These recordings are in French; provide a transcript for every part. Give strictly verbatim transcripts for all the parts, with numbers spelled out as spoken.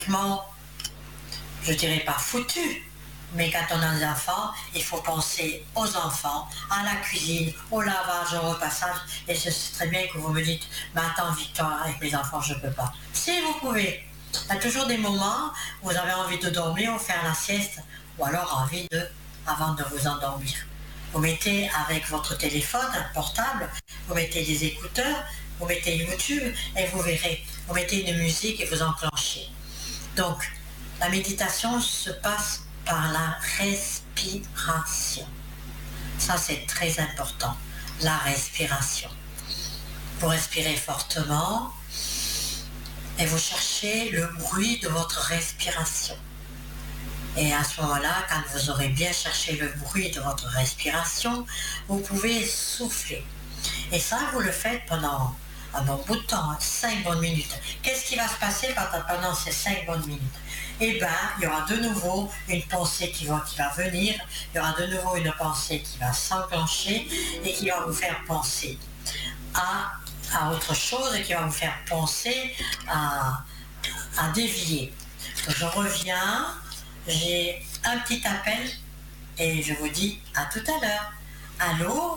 pratiquement, je dirais pas foutu, mais quand on a des enfants, il faut penser aux enfants, à la cuisine, au lavage, au repassage, et je sais très bien que vous me dites, mais attends Victoire, avec mes enfants je peux pas. Si vous pouvez, il y a toujours des moments où vous avez envie de dormir ou faire la sieste, ou alors envie de, avant de vous endormir. Vous mettez avec votre téléphone portable, vous mettez des écouteurs, vous mettez YouTube et vous verrez, vous mettez une musique et vous enclenchez. Donc, la méditation se passe par la respiration. Ça, c'est très important, la respiration. Vous respirez fortement et vous cherchez le bruit de votre respiration. Et à ce moment-là, quand vous aurez bien cherché le bruit de votre respiration, vous pouvez souffler. Et ça, vous le faites pendant un bon bout de temps, cinq bonnes minutes. Qu'est-ce qui va se passer pendant ces cinq bonnes minutes? Eh bien, il y aura de nouveau une pensée qui va, qui va venir, il y aura de nouveau une pensée qui va s'enclencher et qui va vous faire penser à, à autre chose et qui va vous faire penser à, à dévier. Donc, je reviens, j'ai un petit appel et je vous dis à tout à l'heure. Allô?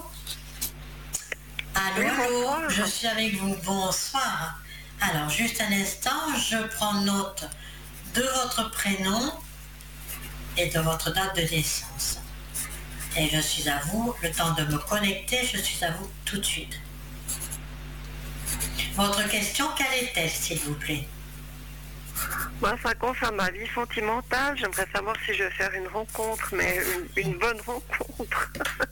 Allô, allô, je suis avec vous, bonsoir. Alors, juste un instant, je prends note de votre prénom et de votre date de naissance. Et je suis à vous, le temps de me connecter, je suis à vous tout de suite. Votre question, quelle est-elle, s'il vous plaît? Moi, ça concerne ma vie sentimentale. J'aimerais savoir si je vais faire une rencontre, mais une, une bonne rencontre.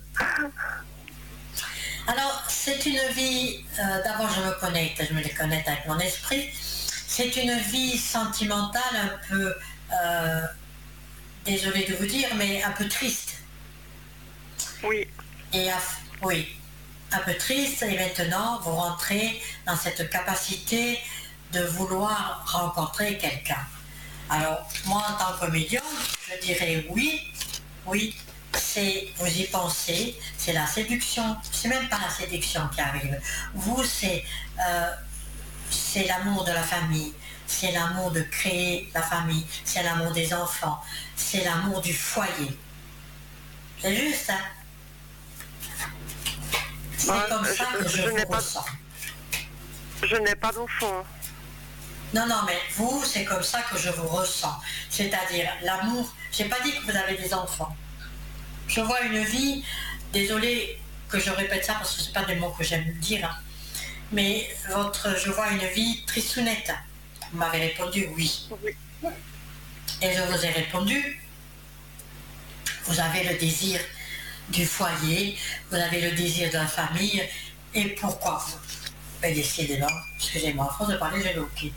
Alors, c'est une vie, euh, d'abord je me connecte, je me déconnecte avec mon esprit, c'est une vie sentimentale un peu, euh, désolé de vous dire, mais un peu triste. Oui. Et à, oui, un peu triste, et maintenant vous rentrez dans cette capacité de vouloir rencontrer quelqu'un. Alors, moi en tant que médium, je dirais oui, oui, c'est, vous y pensez, c'est la séduction, c'est même pas la séduction qui arrive. Vous, c'est, euh, c'est l'amour de la famille, c'est l'amour de créer la famille, c'est l'amour des enfants, c'est l'amour du foyer. C'est juste, hein? C'est bah, comme ça je, que je, je vous n'ai pas, ressens. Je n'ai pas d'enfant. Non, non, mais vous, c'est comme ça que je vous ressens. C'est-à-dire, l'amour, j'ai pas dit que vous avez des enfants. Je vois une vie, désolé que je répète ça parce que c'est pas des mots que j'aime dire, hein, mais votre, je vois une vie tristounette. Vous m'avez répondu oui. Oui. Et je vous ai répondu, vous avez le désir du foyer, vous avez le désir de la famille, et pourquoi vous? Ben, décidez-le, excusez-moi, à force de parler, j'ai le hockey.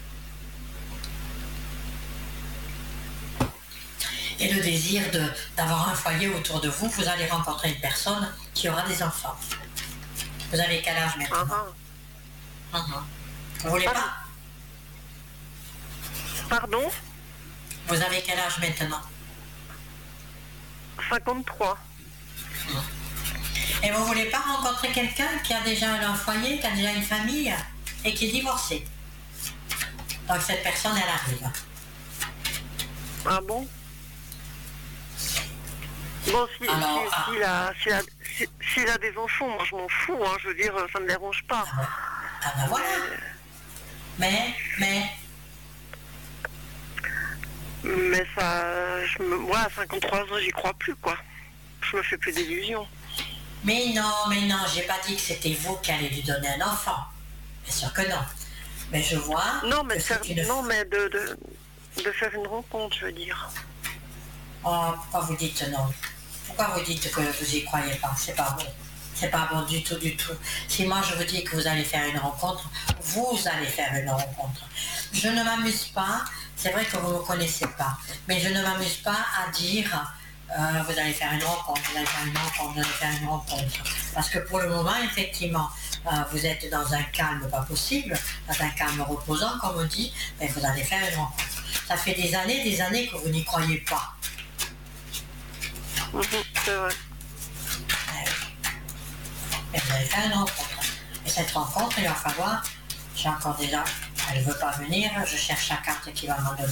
Et le désir de, d'avoir un foyer autour de vous, vous allez rencontrer une personne qui aura des enfants. Vous avez quel âge maintenant? uh-huh. Uh-huh. Vous voulez pas? Pardon? Vous avez quel âge maintenant? cinquante-trois. Et vous voulez pas rencontrer quelqu'un qui a déjà un foyer, qui a déjà une famille et qui est divorcé? Donc cette personne, elle arrive. Ah bon? Bon, si, Alors, si, ah, s'il a, s'il a, si, s'il a des enfants, moi je m'en fous, hein, je veux dire, ça me dérange pas. Ah ben, ah ben voilà. Mais, mais... Mais ça, je me, moi à cinquante-trois ans, j'y crois plus, quoi. Je me fais plus d'illusions. Mais non, mais non, j'ai pas dit que c'était vous qui allez lui donner un enfant. Bien sûr que non. Mais je vois... Non, mais, que faire, c'est une... non, mais de, de, de faire une rencontre, je veux dire. Oh, pourquoi vous dites non? Pourquoi vous dites que vous y croyez pas? C'est pas bon. C'est pas bon du tout, du tout. Si moi je vous dis que vous allez faire une rencontre, vous allez faire une rencontre. Je ne m'amuse pas, c'est vrai que vous ne me connaissez pas, mais je ne m'amuse pas à dire euh, vous allez faire une rencontre, vous allez faire une rencontre, vous allez faire une rencontre. Parce que pour le moment, effectivement, euh, vous êtes dans un calme pas possible, dans un calme reposant, comme on dit, mais vous allez faire une rencontre. Ça fait des années, des années que vous n'y croyez pas. Mmh, c'est vrai. Et vous allez faire une rencontre. Et cette rencontre, il va falloir, j'ai encore déjà, elle ne veut pas venir, je cherche la carte qui va m'en donner.